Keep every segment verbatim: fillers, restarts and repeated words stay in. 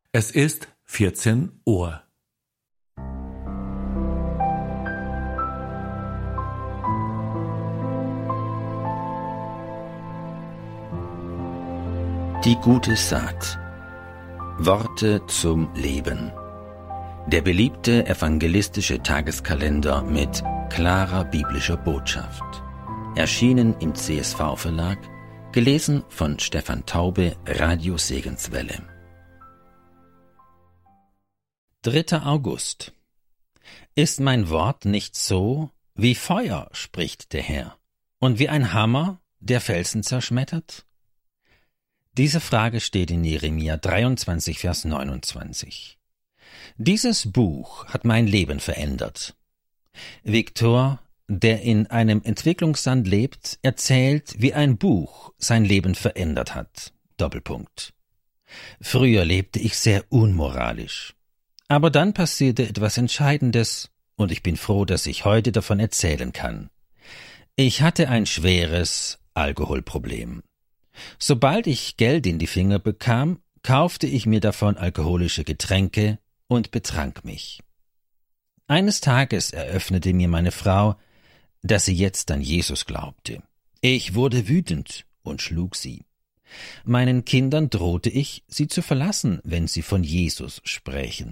Es ist vierzehn Uhr. Die gute Saat. Worte zum Leben. Der beliebte evangelistische Tageskalender mit klarer biblischer Botschaft. Erschienen im C S V-Verlag, gelesen von Stefan Taube, Radio Segenswelle. dritter August. Ist mein Wort nicht so? Wie Feuer, spricht der Herr, und wie ein Hammer, der Felsen zerschmettert? Diese Frage steht in Jeremia dreiundzwanzig, Vers neunundzwanzig. Dieses Buch hat mein Leben verändert. Viktor, der in einem Entwicklungsland lebt, erzählt, wie ein Buch sein Leben verändert hat. Doppelpunkt. Früher lebte ich sehr unmoralisch. Aber dann passierte etwas Entscheidendes, und ich bin froh, dass ich heute davon erzählen kann. Ich hatte ein schweres Alkoholproblem. Sobald ich Geld in die Finger bekam, kaufte ich mir davon alkoholische Getränke und betrank mich. Eines Tages eröffnete mir meine Frau, dass sie jetzt an Jesus glaubte. Ich wurde wütend und schlug sie. Meinen Kindern drohte ich, sie zu verlassen, wenn sie von Jesus sprächen.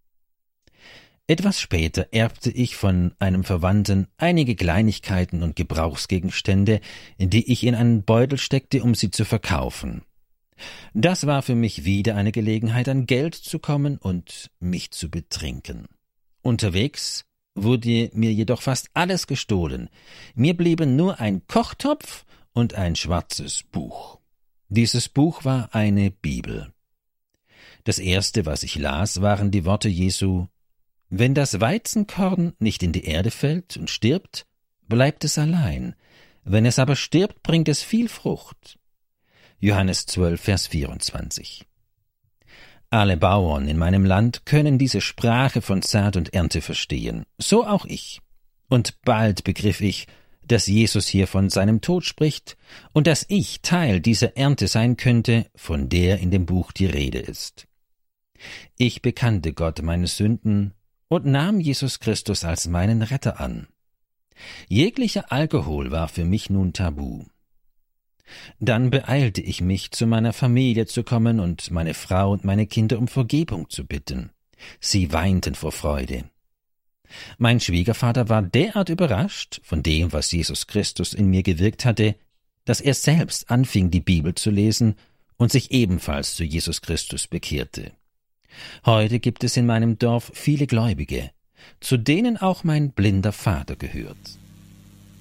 Etwas später erbte ich von einem Verwandten einige Kleinigkeiten und Gebrauchsgegenstände, die ich in einen Beutel steckte, um sie zu verkaufen. Das war für mich wieder eine Gelegenheit, an Geld zu kommen und mich zu betrinken. Unterwegs wurde mir jedoch fast alles gestohlen. Mir blieben nur ein Kochtopf und ein schwarzes Buch. Dieses Buch war eine Bibel. Das erste, was ich las, waren die Worte Jesu: Wenn das Weizenkorn nicht in die Erde fällt und stirbt, bleibt es allein. Wenn es aber stirbt, bringt es viel Frucht. Johannes zwölf, Vers vierundzwanzig. Alle Bauern in meinem Land können diese Sprache von Saat und Ernte verstehen, so auch ich. Und bald begriff ich, dass Jesus hier von seinem Tod spricht und dass ich Teil dieser Ernte sein könnte, von der in dem Buch die Rede ist. Ich bekannte Gott meine Sünden und nahm Jesus Christus als meinen Retter an. Jeglicher Alkohol war für mich nun tabu. Dann beeilte ich mich, zu meiner Familie zu kommen und meine Frau und meine Kinder um Vergebung zu bitten. Sie weinten vor Freude. Mein Schwiegervater war derart überrascht von dem, was Jesus Christus in mir gewirkt hatte, dass er selbst anfing, die Bibel zu lesen und sich ebenfalls zu Jesus Christus bekehrte. Heute gibt es in meinem Dorf viele Gläubige, zu denen auch mein blinder Vater gehört.